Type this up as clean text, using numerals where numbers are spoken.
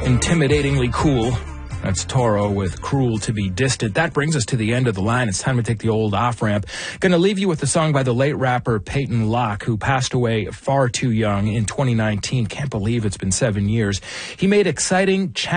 intimidatingly cool. That's Toro with Cruel to Be Distant. That brings us to the end of the line. It's time to take the old off-ramp. Going to leave you with a song by the late rapper Peyton Locke, who passed away far too young in 2019. Can't believe it's been 7 years. He made exciting,